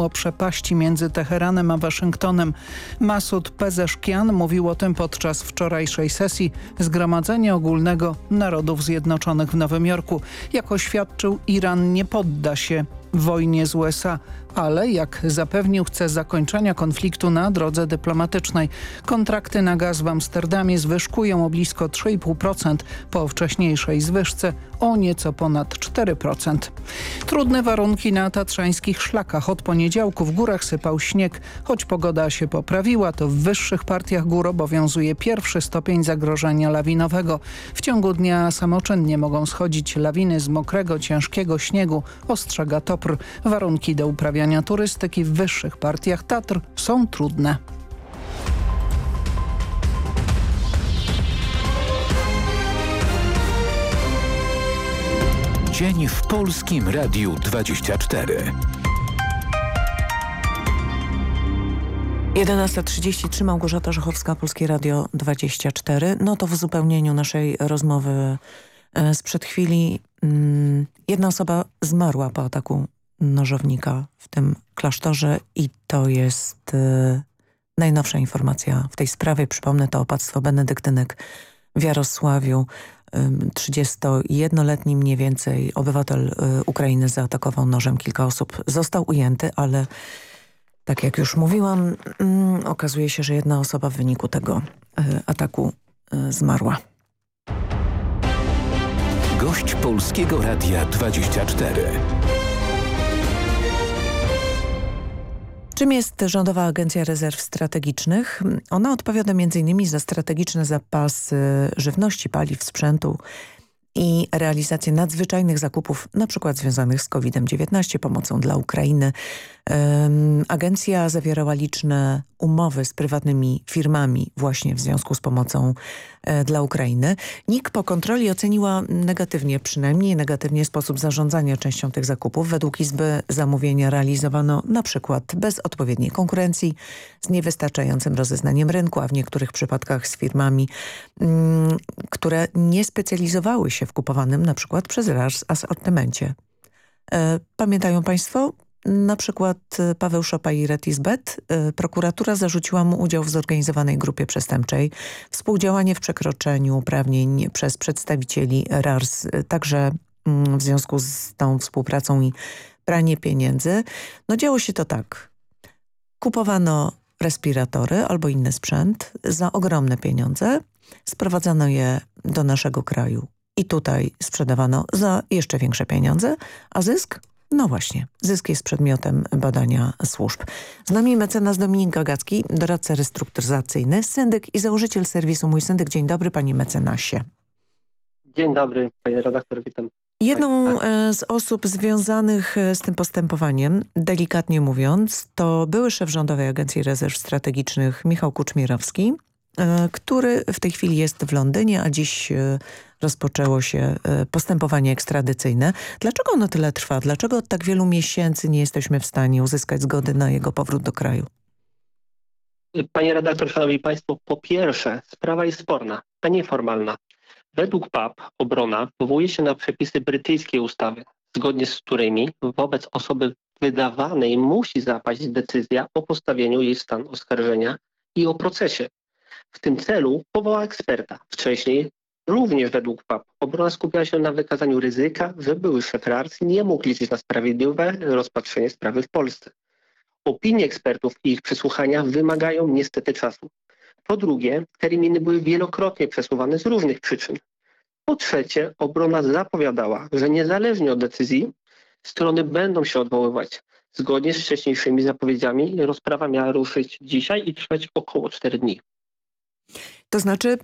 o przepaści między Teheranem a Waszyngtonem. Masud Pezeszkian mówił o tym podczas wczorajszej sesji Zgromadzenia Ogólnego Narodów Zjednoczonych w Nowym Jorku. Jak oświadczył, Iran nie podda się wojnie z USA, ale jak zapewnił, chce zakończenia konfliktu na drodze dyplomatycznej. Kontrakty na gaz w Amsterdamie zwyżkują o blisko 3,5% po wcześniejszej zwyżce o nieco ponad 4%. Trudne warunki na tatrzańskich szlakach. Od poniedziałku w górach sypał śnieg. Choć pogoda się poprawiła, to w wyższych partiach gór obowiązuje pierwszy stopień zagrożenia lawinowego. W ciągu dnia samoczynnie mogą schodzić lawiny z mokrego, ciężkiego śniegu, ostrzega TOPR. Warunki do uprawiania turystyki w wyższych partiach Tatr są trudne. Dzień w Polskim Radiu 24. 11:33, Małgorzata Żochowska, Polskie Radio 24. No to w uzupełnieniu naszej rozmowy sprzed chwili jedna osoba zmarła po ataku nożownika w tym klasztorze i to jest najnowsza informacja w tej sprawie. Przypomnę, to opactwo benedyktynek w Jarosławiu. 31-letni mniej więcej obywatel Ukrainy zaatakował nożem. Kilka osób został ujęty, ale tak jak już mówiłam, okazuje się, że jedna osoba w wyniku tego ataku zmarła. Gość Polskiego Radia 24. Czym jest Rządowa Agencja Rezerw Strategicznych? Ona odpowiada m.in. za strategiczne zapasy żywności, paliw, sprzętu i realizację nadzwyczajnych zakupów, na przykład związanych z COVID-19, pomocą dla Ukrainy. Agencja zawierała liczne umowy z prywatnymi firmami właśnie w związku z pomocą dla Ukrainy. NIK po kontroli oceniła negatywnie, przynajmniej negatywnie, sposób zarządzania częścią tych zakupów. Według Izby zamówienia realizowano na przykład bez odpowiedniej konkurencji, z niewystarczającym rozeznaniem rynku, a w niektórych przypadkach z firmami, które nie specjalizowały się w kupowanym na przykład przez RARS asortymencie. Pamiętają Państwo? Na przykład Paweł Szopa i Retisbet. Prokuratura zarzuciła mu udział w zorganizowanej grupie przestępczej, współdziałanie w przekroczeniu uprawnień przez przedstawicieli RARS, także w związku z tą współpracą i pranie pieniędzy. No działo się to tak. Kupowano respiratory albo inny sprzęt za ogromne pieniądze, sprowadzano je do naszego kraju i tutaj sprzedawano za jeszcze większe pieniądze, a zysk? No właśnie, zysk jest przedmiotem badania służb. Z nami mecenas Dominik Gagacki, doradca restrukturyzacyjny, syndyk i założyciel serwisu Mój Syndyk. Dzień dobry, panie mecenasie. Dzień dobry, panie redaktor, witam. Jedną z osób związanych z tym postępowaniem, delikatnie mówiąc, to były szef Rządowej Agencji Rezerw Strategicznych Michał Kuczmierowski, który w tej chwili jest w Londynie, a dziś rozpoczęło się postępowanie ekstradycyjne. Dlaczego ono tyle trwa? Dlaczego od tak wielu miesięcy nie jesteśmy w stanie uzyskać zgody na jego powrót do kraju? Panie redaktor, szanowni państwo, po pierwsze, sprawa jest sporna, a nie formalna. Według PAP obrona powołuje się na przepisy brytyjskiej ustawy, zgodnie z którymi wobec osoby wydawanej musi zapaść decyzja o postawieniu jej w stan oskarżenia i o procesie. W tym celu powołała eksperta. Wcześniej, również według PAP, obrona skupiała się na wykazaniu ryzyka, że były szef RARS nie mógł liczyć na sprawiedliwe rozpatrzenie sprawy w Polsce. Opinie ekspertów i ich przesłuchania wymagają niestety czasu. Po drugie, terminy były wielokrotnie przesuwane z różnych przyczyn. Po trzecie, obrona zapowiadała, że niezależnie od decyzji strony będą się odwoływać. Zgodnie z wcześniejszymi zapowiedziami rozprawa miała ruszyć dzisiaj i trwać około 4 dni. To znaczy,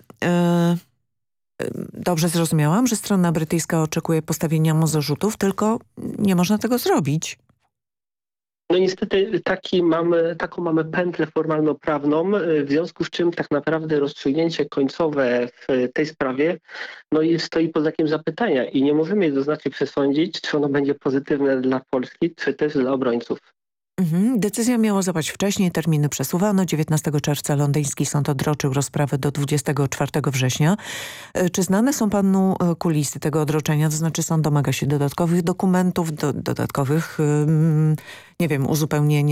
dobrze zrozumiałam, że strona brytyjska oczekuje postawienia mu zarzutów, tylko nie można tego zrobić. No niestety taką mamy pętlę formalno-prawną, w związku z czym tak naprawdę rozstrzygnięcie końcowe w tej sprawie stoi pod znakiem zapytania i nie możemy jednoznacznie przesądzić, czy ono będzie pozytywne dla Polski, czy też dla obrońców. Decyzja miała zapaść wcześniej, terminy przesuwano. 19 czerwca londyński sąd odroczył rozprawę do 24 września. Czy znane są panu kulisy tego odroczenia? To znaczy sąd domaga się dodatkowych dokumentów, dodatkowych, uzupełnienia